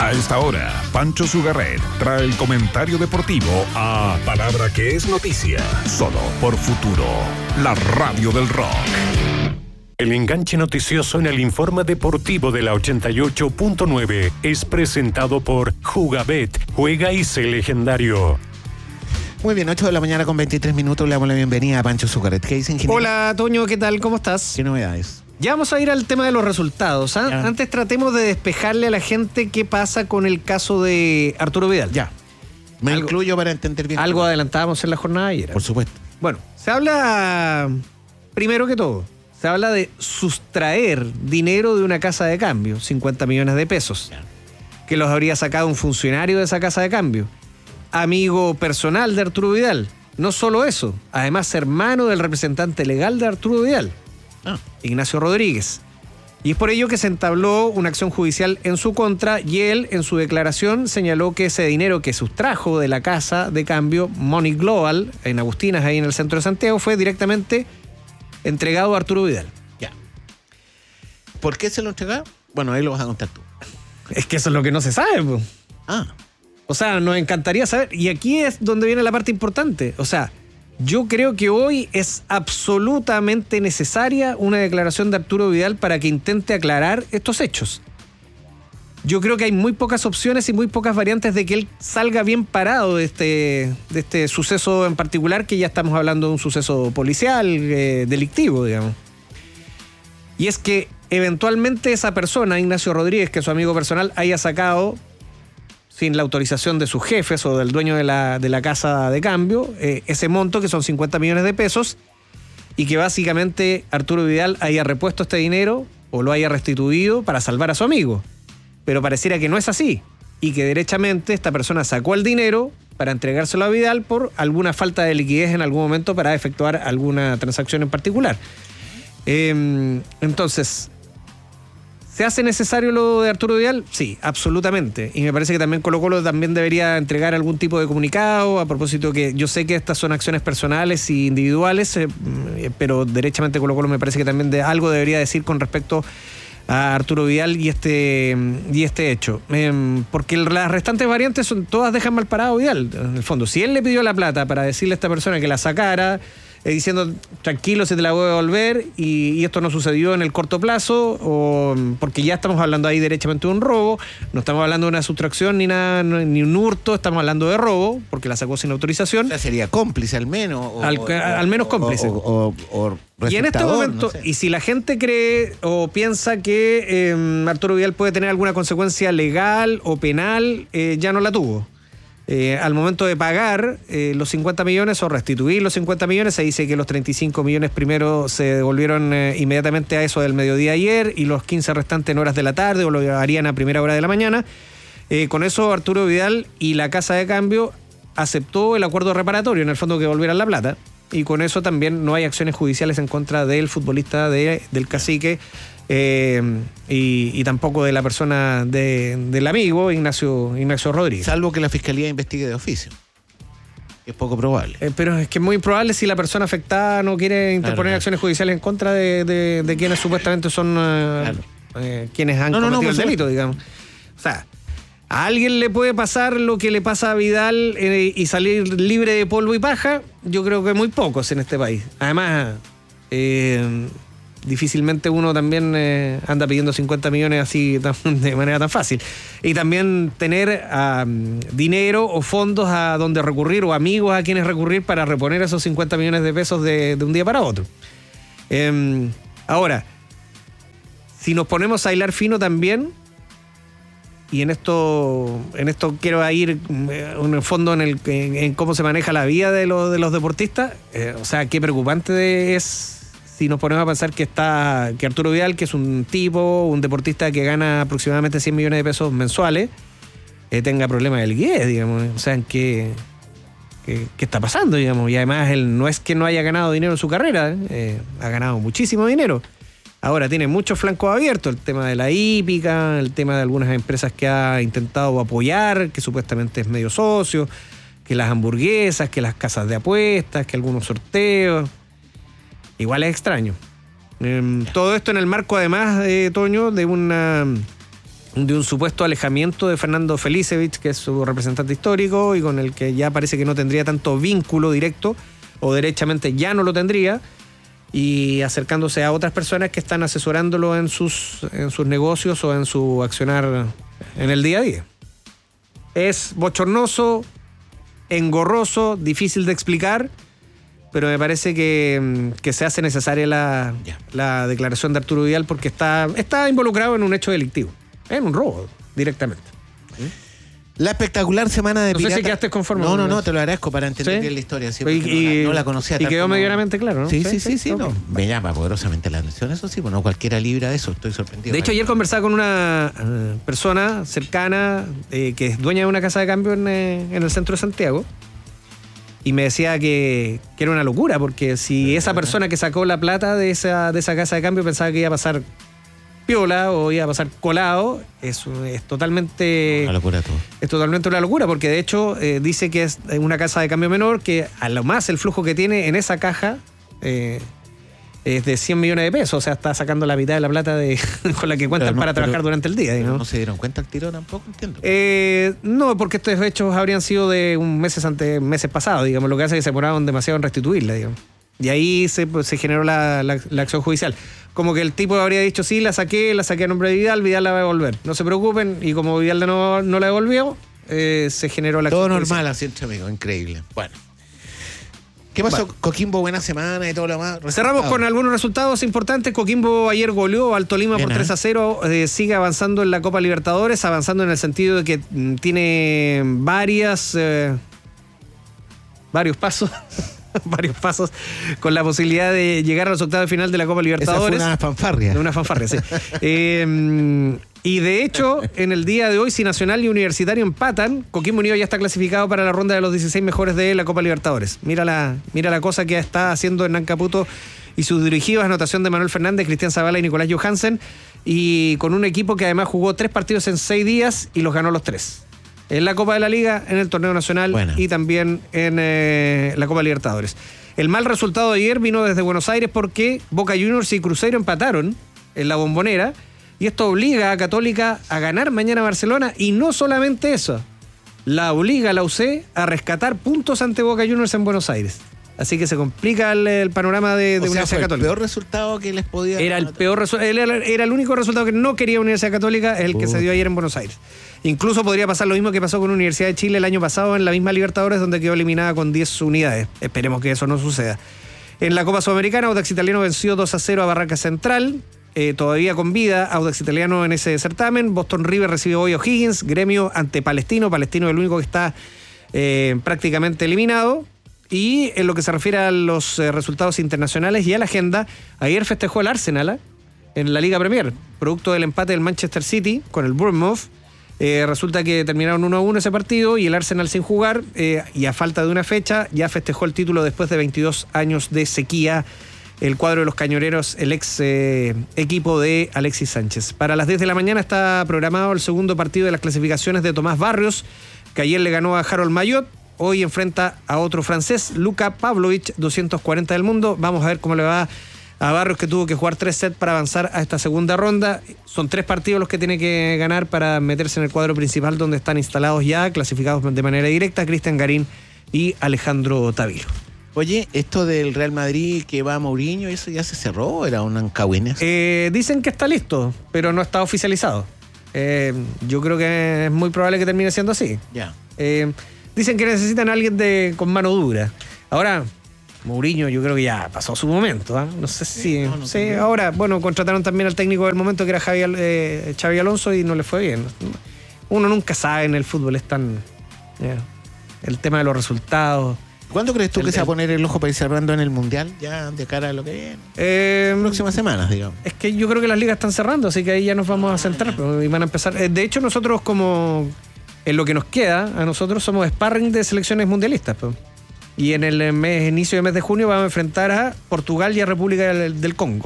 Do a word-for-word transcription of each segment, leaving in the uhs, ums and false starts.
A esta hora, Pancho Sugarret trae el comentario deportivo a Palabra que es noticia, solo por Futuro, la radio del rock. El enganche noticioso en el informe deportivo de la ochenta y ocho punto nueve es presentado por Jugabet, juega y sé legendario. Muy bien, ocho de la mañana con veintitrés minutos, le damos la bienvenida a Pancho Sugarret. ¿Qué dice, ingeniero? Hola, Toño, ¿qué tal? ¿Cómo estás? ¿Qué novedades? Ya vamos a ir al tema de los resultados. ¿eh? Antes tratemos de despejarle a la gente qué pasa con el caso de Arturo Vidal. Ya. Me Algo, incluyo para entender bien. Algo adelantábamos en la jornada de ayer. Por supuesto. Bueno, se habla, primero que todo, se habla de sustraer dinero de una casa de cambio, cincuenta millones de pesos, ya. que los habría sacado un funcionario de esa casa de cambio, amigo personal de Arturo Vidal. No solo eso, además hermano del representante legal de Arturo Vidal. Ah. Ignacio Rodríguez. Y es por ello que se entabló una acción judicial en su contra y él en su declaración señaló que ese dinero que sustrajo de la casa de cambio Money Global en Agustinas, ahí en el centro de Santiago, fue directamente entregado a Arturo Vidal. Ya. ¿Por qué se lo entregó? Bueno, ahí lo vas a contar tú. Es que eso es lo que no se sabe, pues. Ah. O sea, nos encantaría saber. Y aquí es donde viene la parte importante. O sea, yo creo que hoy es absolutamente necesaria una declaración de Arturo Vidal para que intente aclarar estos hechos. Yo creo que hay muy pocas opciones y muy pocas variantes de que él salga bien parado de este, de este suceso en particular, que ya estamos hablando de un suceso policial, eh, delictivo, digamos. Y es que eventualmente esa persona, Ignacio Rodríguez, que es su amigo personal, haya sacado, sin la autorización de sus jefes o del dueño de la, de la casa de cambio, eh, ese monto que son cincuenta millones de pesos y que básicamente Arturo Vidal haya repuesto este dinero o lo haya restituido para salvar a su amigo. Pero pareciera que no es así y que derechamente esta persona sacó el dinero para entregárselo a Vidal por alguna falta de liquidez en algún momento para efectuar alguna transacción en particular. Eh, entonces... ¿Se hace necesario lo de Arturo Vidal? Sí, absolutamente. Y me parece que también Colo-Colo también debería entregar algún tipo de comunicado a propósito que yo sé que estas son acciones personales e individuales, eh, pero derechamente Colo-Colo me parece que también de algo debería decir con respecto a Arturo Vidal y este, y este hecho. Eh, porque las restantes variantes son, todas dejan mal parado a Vidal, en el fondo. Si él le pidió la plata para decirle a esta persona que la sacara, Eh, diciendo tranquilo, se te la voy a devolver y, y esto no sucedió en el corto plazo, o porque ya estamos hablando ahí derechamente de un robo, no estamos hablando de una sustracción ni nada, ni un hurto, estamos hablando de robo porque la sacó sin autorización. O sea, sería cómplice al menos. O, al, o, al menos cómplice. O, o, o, o y en este momento, no sé. Y si la gente cree o piensa que eh, Arturo Vidal puede tener alguna consecuencia legal o penal, eh, ya no la tuvo. Eh, al momento de pagar eh, los cincuenta millones o restituir los cincuenta millones, se dice que los treinta y cinco millones primero se devolvieron eh, inmediatamente a eso del mediodía ayer y los quince restantes en horas de la tarde o lo harían a primera hora de la mañana. Eh, con eso Arturo Vidal y la casa de cambio aceptó el acuerdo reparatorio, en el fondo que devolvieran la plata, y con eso también no hay acciones judiciales en contra del futbolista de, del cacique eh, y, y tampoco de la persona de, del amigo Ignacio, Ignacio Rodríguez. Salvo que la fiscalía investigue de oficio. Es poco probable. Eh, pero es que es muy probable si la persona afectada no quiere interponer claro, acciones judiciales en contra de, de, de quienes supuestamente son uh, claro. eh, quienes han no, cometido no, no, el delito, digamos. O sea, ¿a alguien le puede pasar lo que le pasa a Vidal eh, y salir libre de polvo y paja? Yo creo que muy pocos en este país. Además, eh, difícilmente uno también eh, anda pidiendo cincuenta millones así tan, de manera tan fácil. Y también tener um, dinero o fondos a donde recurrir o amigos a quienes recurrir para reponer esos cincuenta millones de pesos de, de un día para otro. Eh, ahora, si nos ponemos a hilar fino también, y en esto en esto quiero ir en el fondo en, el, en, en cómo se maneja la vida de, lo, de los deportistas, eh, o sea, qué preocupante es si nos ponemos a pensar que está que Arturo Vidal, que es un tipo, un deportista que gana aproximadamente cien millones de pesos mensuales, eh, tenga problemas de liquidez, digamos. O sea, ¿qué, qué, qué está pasando, digamos? Y además él no es que no haya ganado dinero en su carrera, eh, ha ganado muchísimo dinero. Ahora tiene muchos flancos abiertos, el tema de la hípica, el tema de algunas empresas que ha intentado apoyar, que supuestamente es medio socio, que las hamburguesas, que las casas de apuestas, que algunos sorteos. Igual es extraño. Eh, todo esto en el marco, además, de Toño, de una de un supuesto alejamiento de Fernando Felicevich, que es su representante histórico y con el que ya parece que no tendría tanto vínculo directo, o derechamente ya no lo tendría, y acercándose a otras personas que están asesorándolo en sus, en sus negocios o en su accionar en el día a día. Es bochornoso, engorroso, difícil de explicar, pero me parece que, que se hace necesaria la, la declaración de Arturo Vidal porque está, está involucrado en un hecho delictivo, en un robo directamente. La espectacular semana de no pirata. sé si quedaste conforme. No, no, no, te lo agradezco para entender ¿Sí? bien la historia. Sí, y, no, y, la, no la conocía. Y quedó como... medianamente claro, ¿no? Sí, sí, sí, sí. sí okay. no. Me llama poderosamente la atención, eso sí, pues no cualquiera libra de eso, estoy sorprendido. De hecho, ayer conversaba con una uh, persona cercana eh, que es dueña de una casa de cambio en, eh, en el centro de Santiago y me decía que, que era una locura, porque si esa persona que sacó la plata de esa, de esa casa de cambio pensaba que iba a pasar piola o iba a pasar colado, es, es totalmente una locura todo. Es totalmente una locura, porque de hecho eh, dice que es una casa de cambio menor, que a lo más el flujo que tiene en esa caja eh, es de cien millones de pesos, o sea, está sacando la mitad de la plata de, con la que cuentan no, para trabajar durante el día. ¿No se dieron cuenta al tiro tampoco? Entiendo. Eh, no, porque estos hechos habrían sido de un meses ante meses pasados, digamos, lo que hace es que se demoraron demasiado en restituirla, digamos. Y ahí se, pues, se generó la, la, la acción judicial. Como que el tipo habría dicho, sí, la saqué, la saqué a nombre de Vidal, Vidal la va a devolver. No se preocupen, y como Vidal no, no la devolvió, eh, se generó la todo acción normal, judicial. así entre amigos, increíble. Bueno. ¿Qué pasó? Bueno. Coquimbo, buena semana y todo lo demás. Cerramos con algunos resultados importantes. Coquimbo ayer goleó al Tolima Bien, por tres a cero. Eh, sigue avanzando en la Copa Libertadores, avanzando en el sentido de que mm, tiene varias eh, varios pasos. varios pasos con la posibilidad de llegar a los octavos de final de la Copa Libertadores. Esa fue una fanfarria. Una fanfarria, sí. eh, y de hecho, en el día de hoy, si Nacional y Universitario empatan, Coquimbo Unido ya está clasificado para la ronda de los dieciséis mejores de la Copa Libertadores. Mira la, mira la cosa que está haciendo Hernán Caputo y sus dirigidos, anotación de Manuel Fernández, Cristian Zavala y Nicolás Johansen, y con un equipo que además jugó tres partidos en seis días y los ganó los tres. En la Copa de la Liga, en el Torneo Nacional bueno. y también en eh, la Copa Libertadores. El mal resultado de ayer vino desde Buenos Aires porque Boca Juniors y Cruzeiro empataron en la Bombonera y esto obliga a Católica a ganar mañana a Barcelona, y no solamente eso, la obliga a la U C a rescatar puntos ante Boca Juniors en Buenos Aires. Así que se complica el, el panorama de, de o sea, Universidad fue Católica. El peor resultado que les podía... Era el peor resu- era, era el único resultado que no quería Universidad Católica, el que uh. se dio ayer en Buenos Aires. Incluso podría pasar lo mismo que pasó con Universidad de Chile el año pasado en la misma Libertadores, donde quedó eliminada con diez unidades. Esperemos que eso no suceda. En la Copa Sudamericana, Audax Italiano venció dos a cero a Barraca Central. Eh, todavía con vida Audax Italiano en ese certamen. Boston River recibe hoy a O'Higgins. Gremio ante Palestino. Palestino es el único que está eh, prácticamente eliminado. Y en lo que se refiere a los eh, resultados internacionales y a la agenda, ayer festejó el Arsenal ¿eh? en la Liga Premier, producto del empate del Manchester City con el Bournemouth. Eh, resulta que terminaron uno a uno ese partido y el Arsenal sin jugar eh, y a falta de una fecha ya festejó el título después de veintidós años de sequía. El cuadro de los cañoneros, el ex eh, equipo de Alexis Sánchez. Para las diez de la mañana está programado el segundo partido de las clasificaciones de Tomás Barrios, que ayer le ganó a Harold Mayot. Hoy enfrenta a otro francés, Luka Pavlovich, doscientos cuarenta del mundo. Vamos a ver cómo le va a Barrios, que tuvo que jugar tres sets para avanzar a esta segunda ronda. Son tres partidos los que tiene que ganar para meterse en el cuadro principal, donde están instalados ya, clasificados de manera directa, Cristian Garín y Alejandro Tavilo. Oye, esto del Real Madrid que va a Mourinho, ¿eso ya se cerró? ¿Era un Ancagüines? Eh, dicen que está listo, pero no está oficializado. Eh, yo creo que es muy probable que termine siendo así. Ya. Eh, dicen que necesitan a alguien de, con mano dura. Ahora, Mourinho yo creo que ya pasó su momento. ¿eh? No sé si... Sí, no, no sí, ahora, bueno, contrataron también al técnico del momento, que era Javi, eh, Xavi Alonso, y no le fue bien. Uno nunca sabe en el fútbol, es tan... Yeah, el tema de los resultados... ¿Cuándo crees tú el, que se va a el, poner el ojo para ir cerrando en el Mundial? Ya de cara a lo que viene. Eh, próximas semanas, digamos. Es que yo creo que las ligas están cerrando, así que ahí ya nos vamos ah, a centrar pues, y van a empezar. De hecho, nosotros como en lo que nos queda, a nosotros somos sparring de selecciones mundialistas. Pues. Y en el mes, inicio del mes de junio vamos a enfrentar a Portugal y a República del, del Congo,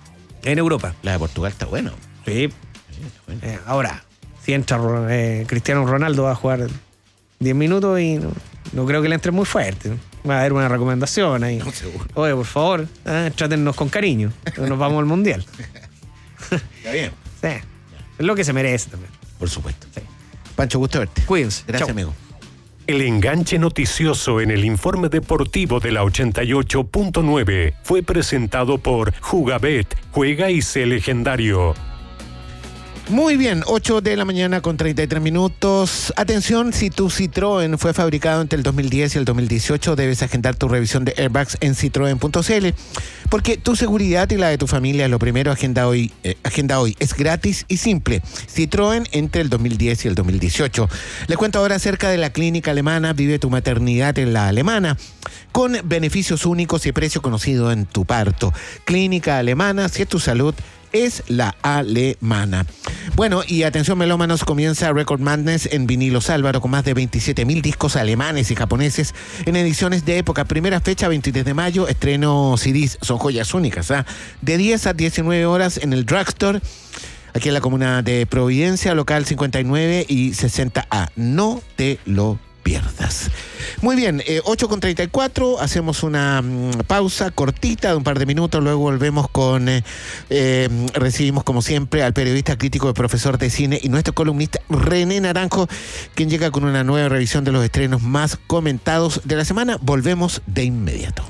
en Europa. La de Portugal está bueno. Sí. sí está bueno. Eh, ahora, si entra eh, Cristiano Ronaldo va a jugar diez minutos y... No, No creo que le entre muy fuerte. Va a haber una recomendación ahí. No, seguro. Oye, por favor, eh, trátennos con cariño. Nos vamos al Mundial. Está bien. Sí. Es lo que se merece también. Por supuesto. Sí. Pancho, gusto verte. Cuídense. Gracias, Chau. amigo. El enganche noticioso en el informe deportivo de la ochenta y ocho punto nueve fue presentado por Jugabet, juega y sé legendario. Muy bien, ocho de la mañana con treinta y tres minutos. Atención, si tu Citroën fue fabricado entre el dos mil diez y el dos mil dieciocho, debes agendar tu revisión de airbags en citroen punto c l, porque tu seguridad y la de tu familia es lo primero. Agenda hoy, eh, agenda hoy. Es gratis y simple. Citroën entre el dos mil diez y el dos mil dieciocho. Les cuento ahora acerca de la clínica alemana. Vive tu maternidad en la alemana, con beneficios únicos y precio conocido en tu parto. Clínica alemana, si es tu salud, es la alemana. Bueno, y atención melómanos, comienza Record Madness en Vinilos Álvaro con más de veintisiete mil discos alemanes y japoneses en ediciones de época. Primera fecha, veintitrés de mayo, estreno C Ds, son joyas únicas, ¿eh? De diez a diecinueve horas en el Drugstore, aquí en la comuna de Providencia, local cincuenta y nueve y sesenta A. No te lo pierdas. Muy bien, eh, ocho con treinta y cuatro, hacemos una mm, pausa cortita de un par de minutos, luego volvemos con, eh, eh, recibimos como siempre al periodista crítico y profesor de cine y nuestro columnista René Naranjo, quien llega con una nueva revisión de los estrenos más comentados de la semana. Volvemos de inmediato.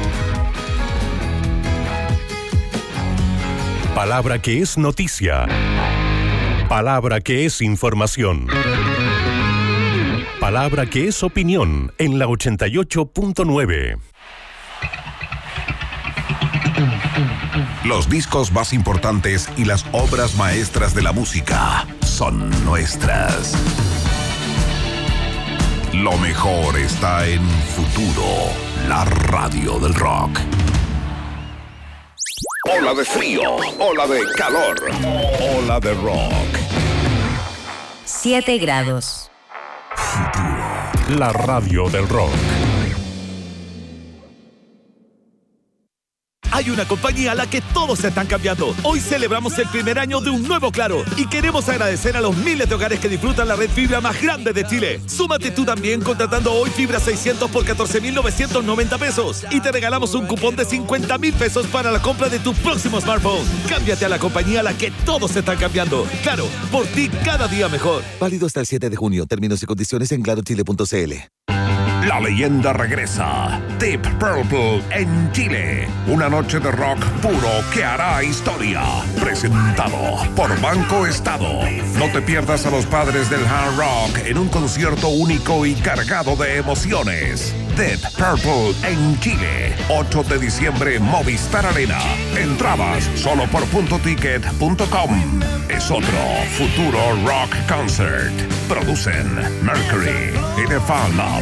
Palabra que es noticia. Palabra que es información. Palabra que es opinión en la ochenta y ocho punto nueve. Los discos más importantes y las obras maestras de la música son nuestras. Lo mejor está en Futuro, la radio del rock. Ola de frío, ola de calor, ola de rock. siete grados. La radio del rock. Hay una compañía a la que todos se están cambiando. Hoy celebramos el primer año de un nuevo Claro y queremos agradecer a los miles de hogares que disfrutan la red fibra más grande de Chile. Súmate tú también contratando hoy fibra seiscientos por catorce mil novecientos noventa pesos y te regalamos un cupón de cincuenta mil pesos para la compra de tu próximo smartphone. Cámbiate a la compañía a la que todos se están cambiando. Claro, por ti cada día mejor. Válido hasta el siete de junio. Términos y condiciones en claro chile punto c l. La leyenda regresa. Deep Purple en Chile. Una noche de rock puro que hará historia. Presentado por Banco Estado. No te pierdas a los padres del hard rock en un concierto único y cargado de emociones. Deep Purple en Chile. ocho de diciembre, Movistar Arena. Entradas solo por punto ticket punto com. Es otro Futuro Rock Concert. Producen Mercury y The Fan Lab.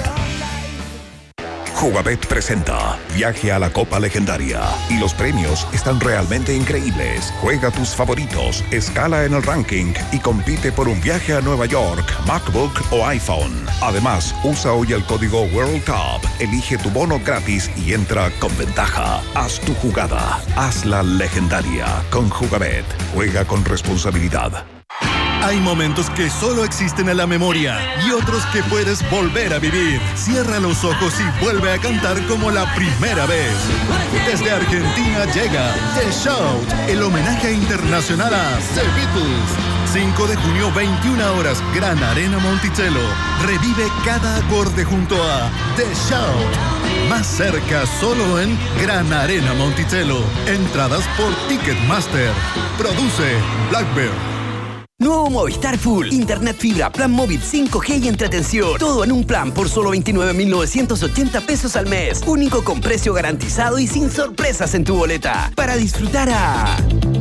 Jugabet presenta Viaje a la Copa Legendaria y los premios están realmente increíbles. Juega tus favoritos, escala en el ranking y compite por un viaje a Nueva York, MacBook o iPhone. Además, usa hoy el código World Cup, elige tu bono gratis y entra con ventaja. Haz tu jugada, hazla legendaria con Jugabet. Juega con responsabilidad. Hay momentos que solo existen en la memoria y otros que puedes volver a vivir. Cierra los ojos y vuelve a cantar como la primera vez. Desde Argentina llega The Shout, el homenaje internacional a The Beatles. cinco de junio, veintiuna horas, Gran Arena Monticello. Revive cada acorde junto a The Shout. Más cerca solo en Gran Arena Monticello. Entradas por Ticketmaster. Produce Blackbird. Nuevo Movistar Full. Internet fibra, plan móvil cinco G y entretención. Todo en un plan por solo veintinueve mil novecientos ochenta pesos al mes. Único con precio garantizado y sin sorpresas en tu boleta. Para disfrutar a...